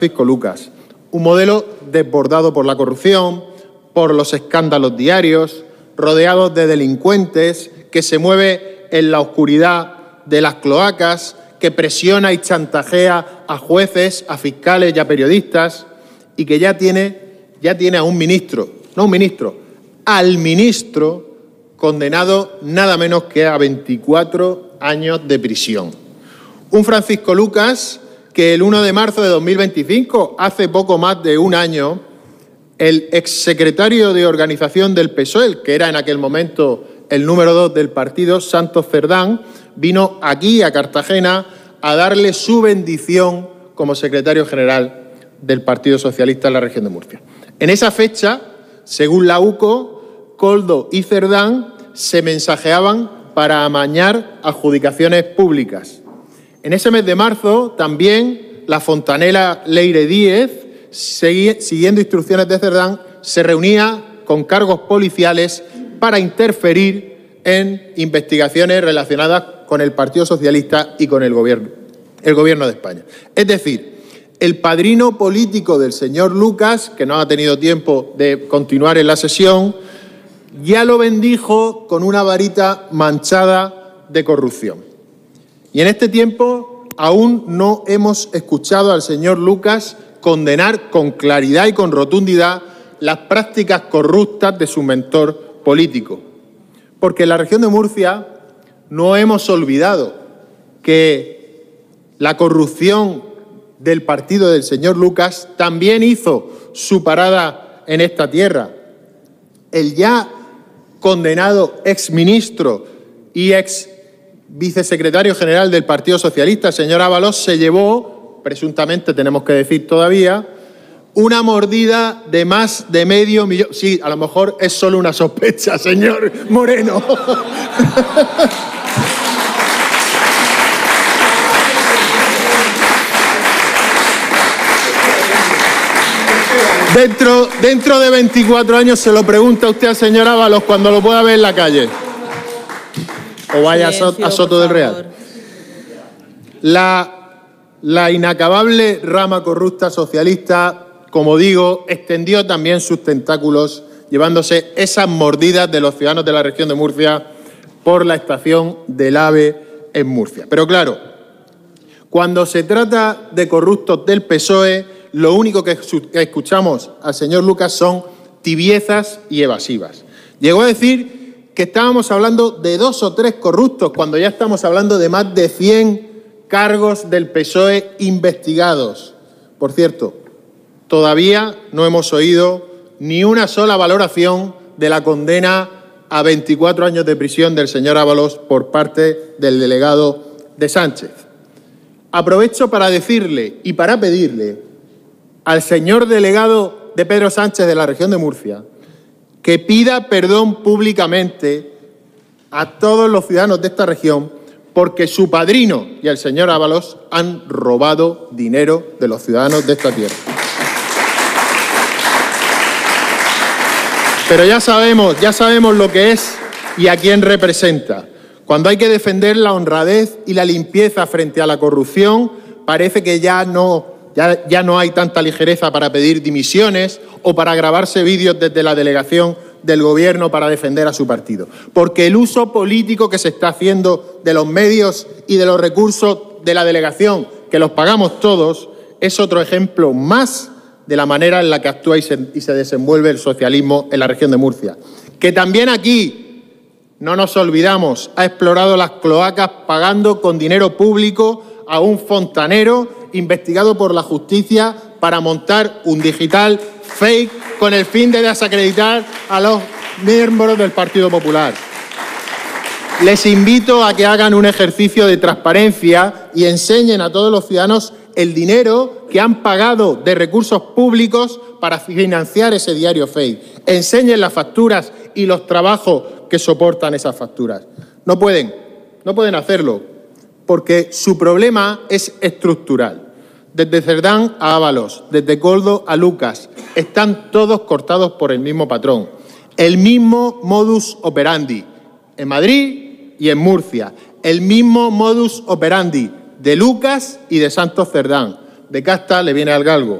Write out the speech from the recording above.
Francisco Lucas. Un modelo desbordado por la corrupción, por los escándalos diarios, rodeado de delincuentes, que se mueve en la oscuridad de las cloacas, que presiona y chantajea a jueces, a fiscales y a periodistas, y que ya tiene a un ministro, no un ministro, al ministro condenado nada menos que a 24 años de prisión. Un Francisco Lucas que el 1 de marzo de 2025, hace poco más de un año, el exsecretario de organización del PSOE, que era en aquel momento el número 2 del partido, Santos Cerdán, vino aquí a Cartagena a darle su bendición como secretario general del Partido Socialista en la región de Murcia. En esa fecha, según la UCO, Koldo y Cerdán se mensajeaban para amañar adjudicaciones públicas. En ese mes de marzo, también, la fontanela Leire Díez, siguiendo instrucciones de Cerdán, se reunía con cargos policiales para interferir en investigaciones relacionadas con el Partido Socialista y con el Gobierno de España. Es decir, el padrino político del señor Lucas, que no ha tenido tiempo de continuar en la sesión, ya lo bendijo con una varita manchada de corrupción. Y en este tiempo aún no hemos escuchado al señor Lucas condenar con claridad y con rotundidad las prácticas corruptas de su mentor político. Porque en la región de Murcia no hemos olvidado que la corrupción del partido del señor Lucas también hizo su parada en esta tierra. El ya condenado exministro y ex vicesecretario general del Partido Socialista, el señor Ábalos, se llevó, presuntamente tenemos que decir todavía, una mordida de más de medio millón. Sí, a lo mejor es solo una sospecha, señor Moreno. Dentro de 24 años se lo pregunta usted al señor Ábalos cuando lo pueda ver en la calle. O vaya a Soto del Real. La inacabable rama corrupta socialista, como digo, extendió también sus tentáculos, llevándose esas mordidas de los ciudadanos de la región de Murcia por la estación del AVE en Murcia. Pero claro, cuando se trata de corruptos del PSOE, lo único que escuchamos al señor Lucas son tibiezas y evasivas. Llegó a decir que estábamos hablando de 2 o 3 corruptos, cuando ya estamos hablando de más de 100 cargos del PSOE investigados. Por cierto, todavía no hemos oído ni una sola valoración de la condena a 24 años de prisión del señor Ábalos por parte del delegado de Sánchez. Aprovecho para decirle y para pedirle al señor delegado de Pedro Sánchez de la región de Murcia que pida perdón públicamente a todos los ciudadanos de esta región porque su padrino y el señor Ábalos han robado dinero de los ciudadanos de esta tierra. Pero ya sabemos lo que es y a quién representa. Cuando hay que defender la honradez y la limpieza frente a la corrupción, parece que ya no hay tanta ligereza para pedir dimisiones o para grabarse vídeos desde la delegación del Gobierno para defender a su partido. Porque el uso político que se está haciendo de los medios y de los recursos de la delegación, que los pagamos todos, es otro ejemplo más de la manera en la que actúa y se desenvuelve el socialismo en la región de Murcia. Que también aquí, no nos olvidamos, ha explorado las cloacas pagando con dinero público a un fontanero investigado por la justicia para montar un digital fake con el fin de desacreditar a los miembros del Partido Popular. Les invito a que hagan un ejercicio de transparencia y enseñen a todos los ciudadanos el dinero que han pagado de recursos públicos para financiar ese diario fake. Enseñen las facturas y los trabajos que soportan esas facturas. No pueden hacerlo, porque su problema es estructural. Desde Cerdán a Ábalos, desde Koldo a Lucas, están todos cortados por el mismo patrón. El mismo modus operandi en Madrid y en Murcia. El mismo modus operandi de Lucas y de Santos Cerdán. de casta le viene al galgo.